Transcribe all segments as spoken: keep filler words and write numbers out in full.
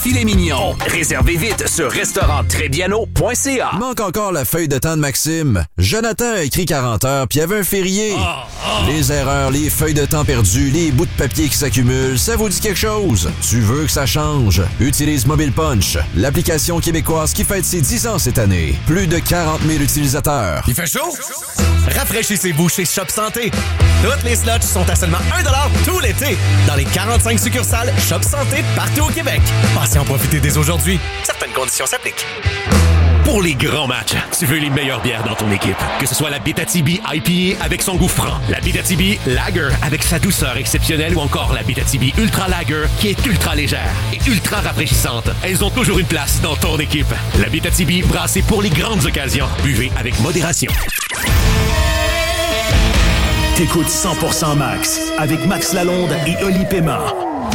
filet mignon. Réservez vite sur restaurant trébiano point c a. Manque encore la feuille de temps de Maxime. Jonathan a écrit quarante heures, puis il y avait un férié. Oh, oh. Les erreurs, les feuilles de temps perdues, les bouts de papier qui s'accumulent, ça vous dit quelque chose? Tu veux que ça change? Utilise Mobile Punch, l'application québécoise qui fête ses dix ans cette année. Plus de quarante mille utilisateurs. Il fait chaud? Rafraîchissez-vous chez Shop Santé. Toutes les slots sont à seulement un dollar tout l'été dans les quarante-cinq succursales Shop Santé partout au Québec. Passez en profiter dès aujourd'hui. Certaines conditions s'appliquent. Pour les grands matchs, tu veux les meilleures bières dans ton équipe. Que ce soit la Abitibi I P A avec son goût franc, la Abitibi Lager avec sa douceur exceptionnelle ou encore la Abitibi Ultra Lager qui est ultra légère et ultra rafraîchissante. Elles ont toujours une place dans ton équipe. La Abitibi brassée pour les grandes occasions. Buvez avec modération. T'écoutes cent pour cent Max avec Max Lalonde et Oli Paiement.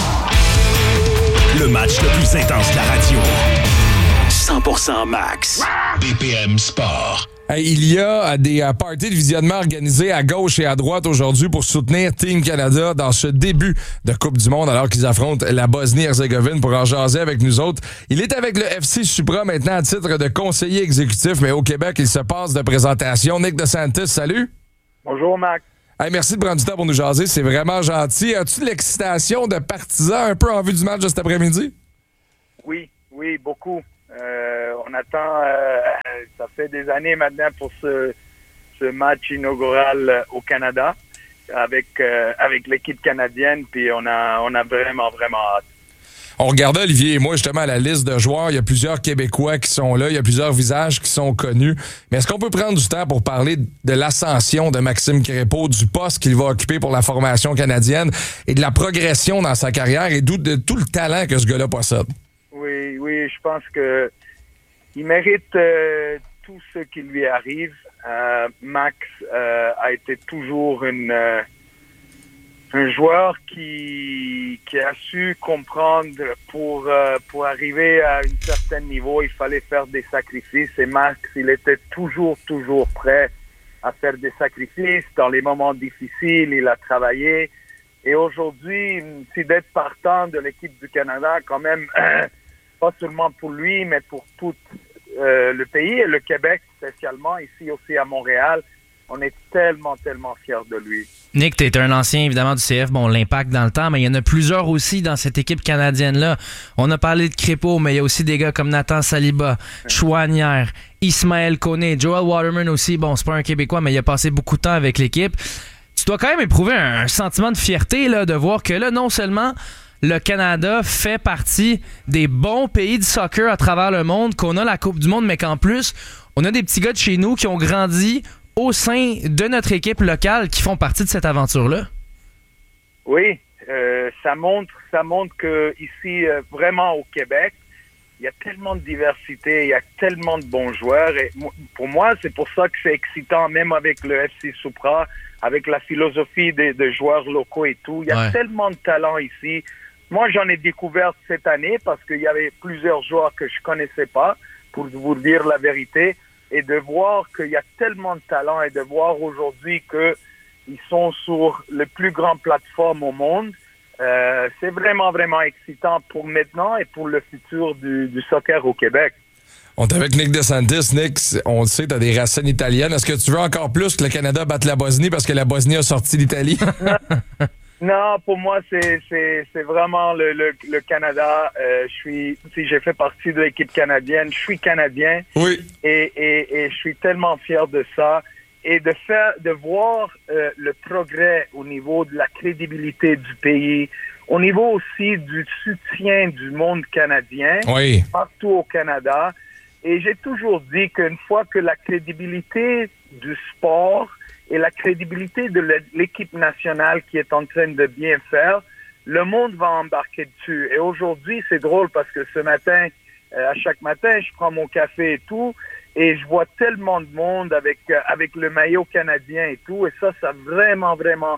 Le match le plus intense de la radio. cent pour cent Max. B P M Sport. Hey, il y a des uh, parties de visionnement organisées à gauche et à droite aujourd'hui pour soutenir Team Canada dans ce début de Coupe du Monde alors qu'ils affrontent la Bosnie-Herzégovine pour en jaser avec nous autres. Il est avec le F C Supra maintenant à titre de conseiller exécutif, mais au Québec, il se passe de présentation. Nick DeSantis, salut. Bonjour, Max. Hey, merci de prendre du temps pour nous jaser, c'est vraiment gentil. As-tu de l'excitation de partisan un peu en vue du match de cet après-midi? Oui, oui, beaucoup. Euh, on attend, euh, ça fait des années maintenant pour ce, ce match inaugural au Canada avec euh, avec l'équipe canadienne, puis on a on a vraiment vraiment hâte. On regardait, Olivier et moi, justement, la liste de joueurs. Il y a plusieurs Québécois qui sont là. Il y a plusieurs visages qui sont connus. Mais est-ce qu'on peut prendre du temps pour parler de l'ascension de Maxime Crépeau, du poste qu'il va occuper pour la formation canadienne et de la progression dans sa carrière et de tout le talent que ce gars-là possède? Oui, oui, je pense que il mérite euh, tout ce qui lui arrive. Euh, Max euh, a été toujours une... Euh, un joueur qui qui a su comprendre pour euh, pour arriver à un certain niveau, il fallait faire des sacrifices et Max, il était toujours toujours prêt à faire des sacrifices dans les moments difficiles, il a travaillé et aujourd'hui, c'est d'être partant de l'équipe du Canada quand même euh, pas seulement pour lui mais pour tout euh, le pays et le Québec spécialement ici aussi à Montréal. On est tellement, tellement fiers de lui. Nick, tu es un ancien, évidemment, du C F. Bon, l'impact dans le temps, mais il y en a plusieurs aussi dans cette équipe canadienne-là. On a parlé de Crépeau, mais il y a aussi des gars comme Nathan Saliba, ouais. Chouanière, Ismaël Koné, Joel Waterman aussi. Bon, c'est pas un Québécois, mais il a passé beaucoup de temps avec l'équipe. Tu dois quand même éprouver un, un sentiment de fierté là, de voir que là, non seulement le Canada fait partie des bons pays du soccer à travers le monde, qu'on a la Coupe du Monde, mais qu'en plus, on a des petits gars de chez nous qui ont grandi au sein de notre équipe locale qui font partie de cette aventure-là? Oui, euh, ça montre ça montre que ici, euh, vraiment au Québec, il y a tellement de diversité, il y a tellement de bons joueurs. Et pour moi, c'est pour ça que c'est excitant, même avec le F C Supra, avec la philosophie des, des joueurs locaux et tout. Il y a ouais. tellement de talent ici. Moi, j'en ai découvert cette année parce qu'il y avait plusieurs joueurs que je connaissais pas, pour vous dire la vérité. Et de voir qu'il y a tellement de talent et de voir aujourd'hui qu'ils sont sur les plus grandes plateformes au monde, euh, c'est vraiment, vraiment excitant pour maintenant et pour le futur du, du soccer au Québec. On est avec Nick DeSantis. Nick, on le sait, tu as des racines italiennes. Est-ce que tu veux encore plus que le Canada batte la Bosnie parce que la Bosnie a sorti l'Italie? Non, pour moi, c'est c'est c'est vraiment le le, le Canada. Euh, je suis, si j'ai fait partie de l'équipe canadienne, je suis canadien. Oui. Et et et je suis tellement fier de ça et de faire de voir euh, le progrès au niveau de la crédibilité du pays, au niveau aussi du soutien du monde canadien, oui. partout au Canada. Et j'ai toujours dit qu'une fois que la crédibilité du sport et la crédibilité de l'équipe nationale qui est en train de bien faire, le monde va embarquer dessus. Et aujourd'hui, c'est drôle parce que ce matin, euh, à chaque matin, je prends mon café et tout, et je vois tellement de monde avec euh, avec le maillot canadien et tout, et ça, ça vraiment, vraiment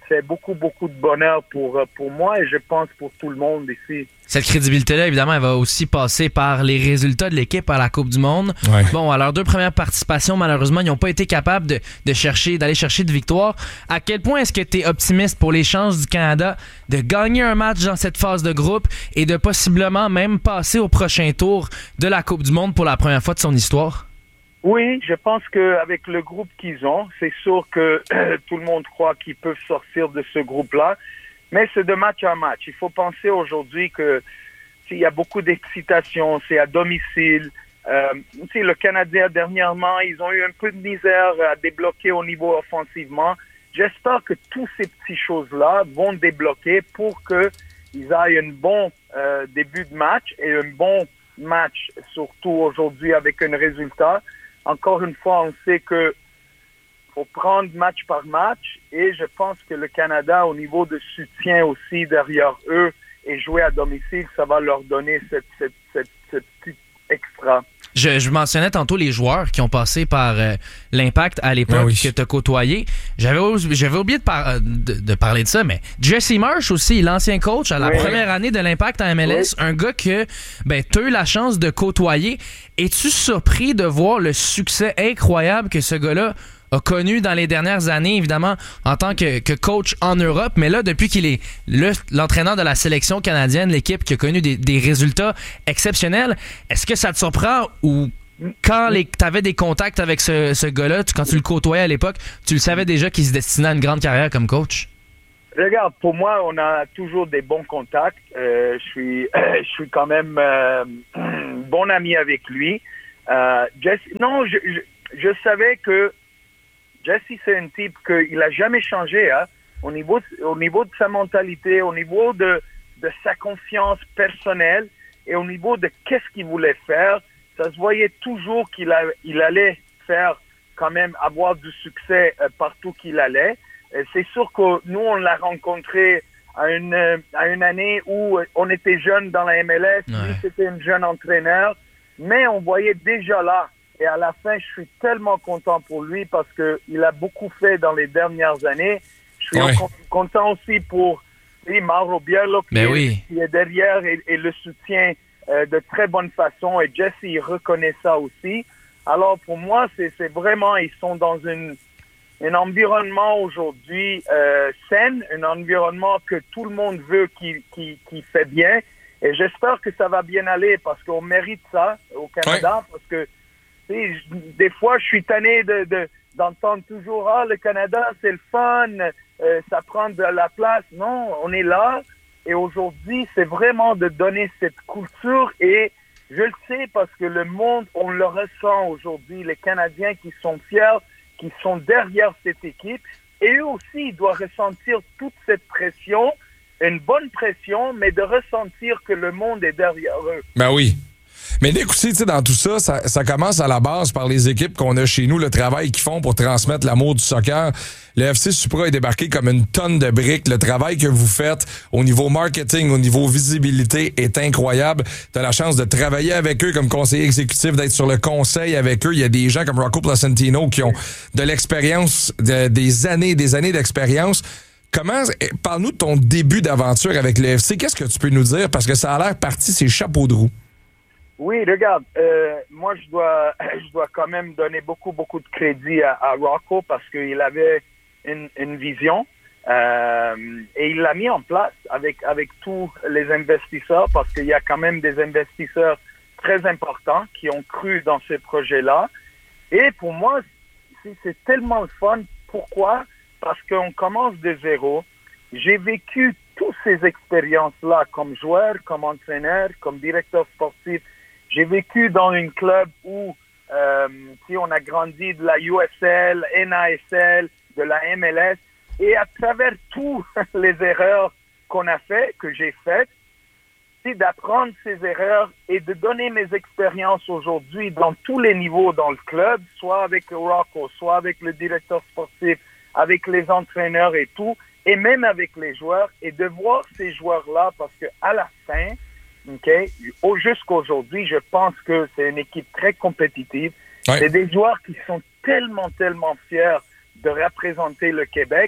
c'est beaucoup, beaucoup de bonheur pour, pour moi et je pense pour tout le monde ici. Cette crédibilité-là, évidemment, elle va aussi passer par les résultats de l'équipe à la Coupe du Monde. Ouais. Bon, à leurs deux premières participations, malheureusement, ils n'ont pas été capables de, de chercher, d'aller chercher de victoire. À quel point est-ce que tu es optimiste pour les chances du Canada de gagner un match dans cette phase de groupe et de possiblement même passer au prochain tour de la Coupe du Monde pour la première fois de son histoire? Oui, je pense qu'avec le groupe qu'ils ont, c'est sûr que euh, tout le monde croit qu'ils peuvent sortir de ce groupe-là. Mais c'est de match à match. Il faut penser aujourd'hui que s'il y a beaucoup d'excitation, c'est à domicile. Euh, le Canadien, dernièrement, ils ont eu un peu de misère à débloquer au niveau offensivement. J'espère que tous ces petites choses-là vont débloquer pour qu'ils aient un bon euh, début de match et un bon match, surtout aujourd'hui avec un résultat. Encore une fois, on sait que faut prendre match par match et je pense que le Canada, au niveau de soutien aussi derrière eux et jouer à domicile, ça va leur donner cette, cette, cette, cette petite extra. Je, je mentionnais tantôt les joueurs qui ont passé par euh, l'Impact à l'époque ah oui. que tu as côtoyé. J'avais, j'avais oublié de, par, de, de parler de ça, mais Jesse Marsh aussi, l'ancien coach à la oui. première année de l'Impact en M L S, oui. un gars que ben, tu as eu la chance de côtoyer. Es-tu surpris de voir le succès incroyable que ce gars-là a connu dans les dernières années, évidemment, en tant que, que coach en Europe, mais là, depuis qu'il est le, l'entraîneur de la sélection canadienne, l'équipe qui a connu des, des résultats exceptionnels, est-ce que ça te surprend ou quand tu avais des contacts avec ce, ce gars-là, tu, quand tu le côtoyais à l'époque, tu le savais déjà qu'il se destinait à une grande carrière comme coach? Regarde, pour moi, on a toujours des bons contacts. Euh, je suis, euh, je suis quand même euh, bon ami avec lui. Euh, Jesse, non, je, je, je savais que Jesse, c'est un type qu'il n'a jamais changé hein, au, niveau, au niveau de sa mentalité, au niveau de, de sa confiance personnelle et au niveau de qu'est-ce qu'il voulait faire. Ça se voyait toujours qu'il a, il allait faire quand même avoir du succès euh, partout qu'il allait. Et c'est sûr que nous, on l'a rencontré à une, à une année où on était jeune dans la M L S. Ouais. Lui, c'était un jeune entraîneur. Mais on voyait déjà là. Et à la fin, je suis tellement content pour lui parce que il a beaucoup fait dans les dernières années. Je suis ouais. content aussi pour oui, Mauro Biello qui, est, oui. qui est derrière et, et le soutien euh, de très bonne façon. Et Jesse, il reconnaît ça aussi. Alors pour moi, c'est, c'est vraiment, ils sont dans une, un environnement aujourd'hui euh, sain, un environnement que tout le monde veut qui, qui, qui fait bien. Et j'espère que ça va bien aller parce qu'on mérite ça au Canada ouais. parce que Et je, des fois, je suis tanné de, de, d'entendre toujours « Ah, le Canada, c'est le fun, euh, ça prend de la place. » Non, on est là. Et aujourd'hui, c'est vraiment de donner cette culture. Et je le sais parce que le monde, on le ressent aujourd'hui. Les Canadiens qui sont fiers, qui sont derrière cette équipe. Et eux aussi, ils doivent ressentir toute cette pression, une bonne pression, mais de ressentir que le monde est derrière eux. Ben oui. Mais écoutez, tu sais, dans tout ça, ça, ça commence à la base par les équipes qu'on a chez nous, le travail qu'ils font pour transmettre l'amour du soccer. Le F C Supra est débarqué comme une tonne de briques. Le travail que vous faites au niveau marketing, au niveau visibilité est incroyable. Tu as la chance de travailler avec eux comme conseiller exécutif, d'être sur le conseil avec eux. Il y a des gens comme Rocco Placentino qui ont de l'expérience, de, des années des années d'expérience. Comment, parle-nous de ton début d'aventure avec le F C. Qu'est-ce que tu peux nous dire? Parce que ça a l'air parti, c'est chapeau de roue. Oui, regarde, euh, moi je dois je dois quand même donner beaucoup, beaucoup de crédit à, à Rocco parce qu'il avait une, une vision euh, et il l'a mis en place avec, avec tous les investisseurs parce qu'il y a quand même des investisseurs très importants qui ont cru dans ce projet-là. Et pour moi, c'est, c'est tellement le fun. Pourquoi? Parce qu'on commence de zéro. J'ai vécu toutes ces expériences-là comme joueur, comme entraîneur, comme directeur sportif. J'ai vécu dans un club où euh, on a grandi de la U S L, N A S L, de la M L S. Et à travers toutes les erreurs qu'on a faites, que j'ai faites, c'est d'apprendre ces erreurs et de donner mes expériences aujourd'hui dans tous les niveaux dans le club, soit avec Rocco, soit avec le directeur sportif, avec les entraîneurs et tout, et même avec les joueurs, et de voir ces joueurs-là, parce que à la fin, okay, jusqu'aujourd'hui, je pense que c'est une équipe très compétitive. Ouais. C'est des joueurs qui sont tellement, tellement fiers de représenter le Québec.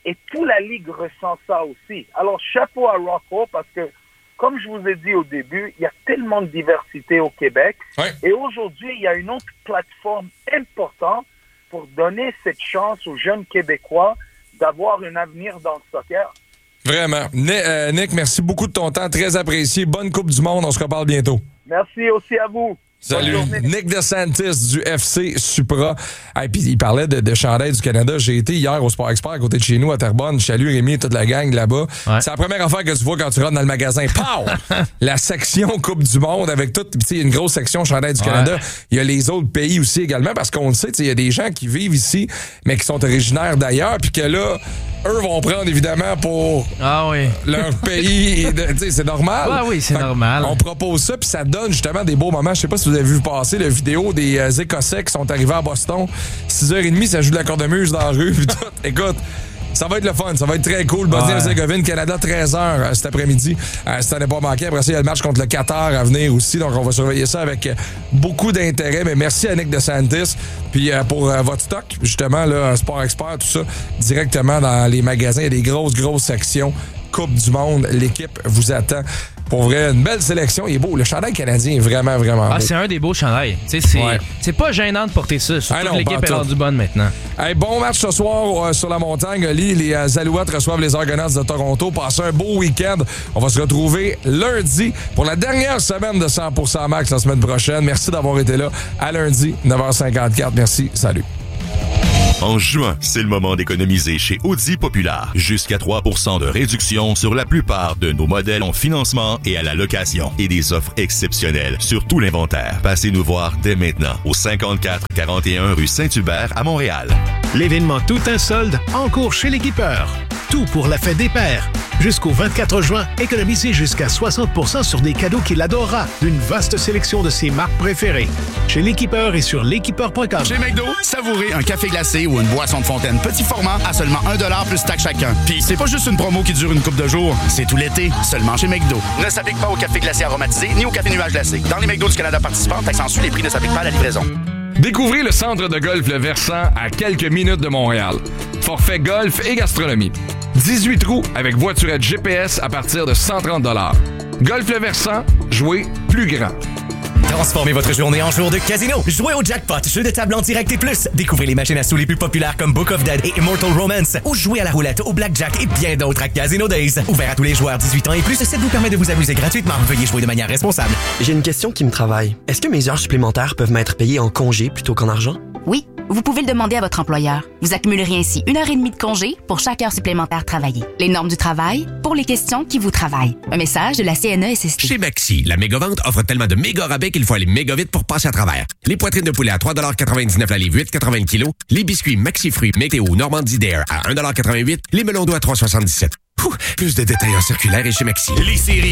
Et toute la Ligue ressent ça aussi. Alors, chapeau à Rocco parce que, comme je vous ai dit au début, il y a tellement de diversité au Québec. Ouais. Et aujourd'hui, il y a une autre plateforme importante pour donner cette chance aux jeunes Québécois d'avoir un avenir dans le soccer. Vraiment. Nick, euh, Nick, merci beaucoup de ton temps. Très apprécié. Bonne Coupe du Monde. On se reparle bientôt. Merci aussi à vous. Salut. Nick DeSantis du F C Supra. Et puis il parlait de, de chandail du Canada. J'ai été hier au Sport Expert à côté de chez nous à Terrebonne. Salut Rémi et toute la gang là-bas. Ouais. C'est la première affaire que tu vois quand tu rentres dans le magasin. Pow! La section Coupe du Monde avec tout. Tu sais, il y a une grosse section chandail du ouais. Canada. Il y a les autres pays aussi également parce qu'on le sait, il y a des gens qui vivent ici mais qui sont originaires d'ailleurs puis que là, eux vont prendre évidemment pour ah oui. leur pays. C'est normal. Ouais, oui, c'est fait normal. On propose ça puis ça donne justement des beaux moments. Je sais pas si vous avez vu passer la vidéo des euh, Écossais qui sont arrivés à Boston. six heures trente, ça joue de la cornemuse dans la rue. Puis tout. Écoute, ça va être le fun. Ça va être très cool. Bosnie-Herzégovine, Canada, treize heures euh, cet après-midi. Euh, si ça n'est pas manqué. Après ça, il y a le match contre le Qatar à venir aussi. Donc, on va surveiller ça avec euh, beaucoup d'intérêt. Mais merci à Nick DeSantis. Puis euh, pour euh, votre stock, justement, là, Sport Expert, tout ça, directement dans les magasins. Il y a des grosses, grosses sections. Coupe du Monde. L'équipe vous attend. Pour vrai, une belle sélection. Il est beau. Le chandail canadien est vraiment, vraiment ah, beau. C'est un des beaux chandails. C'est, ouais. c'est pas gênant de porter ça. Surtout ah non, que l'équipe est rendue bonne maintenant. Hey, bon match ce soir euh, sur la montagne. Oli, les euh, Alouettes reçoivent les Argonauts de Toronto. Passez un beau week-end. On va se retrouver lundi pour la dernière semaine de cent pour cent Max la semaine prochaine. Merci d'avoir été là. À lundi, neuf heures cinquante-quatre. Merci. Salut. En juin, c'est le moment d'économiser chez Audi Populaire. Jusqu'à trois pour cent de réduction sur la plupart de nos modèles en financement et à la location. Et des offres exceptionnelles sur tout l'inventaire. Passez nous voir dès maintenant au cinquante-quatre quarante et un rue Saint-Hubert à Montréal. L'événement Tout un solde en cours chez l'Équipeur. Tout pour la fête des pères. Jusqu'au vingt-quatre juin, économisez jusqu'à soixante pour cent sur des cadeaux qu'il adorera d'une vaste sélection de ses marques préférées. Chez l'Équipeur et sur l'équipeur point com. Chez McDo, savourez un café glacé ou une boisson de fontaine petit format à seulement un dollar plus taxe chacun. Puis c'est pas juste une promo qui dure une couple de jours, c'est tout l'été, seulement chez McDo. Ne s'applique pas au café glacé aromatisé ni au café nuage glacé. Dans les McDo du Canada participants, taxe en sus, les prix ne s'appliquent pas à la livraison. Découvrez le centre de golf Le Versant à quelques minutes de Montréal. Forfait golf et gastronomie. dix-huit trous avec voiturette G P S à partir de cent trente dollars. Golf Le Versant, jouez plus grand. Transformez votre journée en jour de casino. Jouez au jackpot, jeu de table en direct et plus. Découvrez les machines à sous les plus populaires comme Book of Dead et Immortal Romance. Ou jouez à la roulette, au blackjack et bien d'autres à Casino Days. Ouvert à tous les joueurs dix-huit ans et plus, ça vous permet de vous amuser gratuitement. Veuillez jouer de manière responsable. J'ai une question qui me travaille. Est-ce que mes heures supplémentaires peuvent m'être payées en congé plutôt qu'en argent? Oui, vous pouvez le demander à votre employeur. Vous accumulerez ainsi une heure et demie de congé pour chaque heure supplémentaire travaillée. Les normes du travail pour les questions qui vous travaillent. Un message de la C N E S S T. Chez Maxi, la méga-vente offre tellement de méga rabais qu'il faut aller méga vite pour passer à travers. Les poitrines de poulet à trois quatre-vingt-dix-neuf la livre, huit quatre-vingts kilos. Les biscuits Maxi Fruits Météo Normandie Dare à un quatre-vingt-huit. Les melons d'eau à trois soixante-dix-sept. Ouh, plus de détails en circulaire et chez Maxi. Les séries